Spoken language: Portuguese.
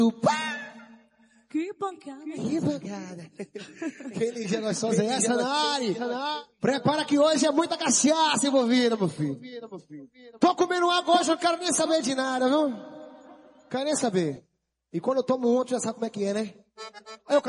Que pancada. Que pancada. Que ligeira gostosa é essa, Nari? Prepara que hoje é muita cachaça envolvida, meu filho. Tô comendo água hoje, eu não quero nem saber de nada, viu? Quero nem saber. E quando eu tomo um, tu já sabe como é que é, né? Aí eu